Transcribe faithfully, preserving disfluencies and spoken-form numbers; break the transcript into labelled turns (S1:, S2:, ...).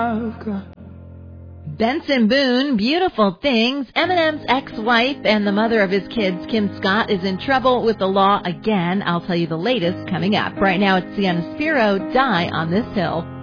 S1: Benson Boone, Beautiful Things. Eminem's ex-wife and the mother of his kids, Kim Scott, is in trouble with the law again. I'll tell you the latest coming up. Right now, it's Sienna Spiro, Die on This Hill.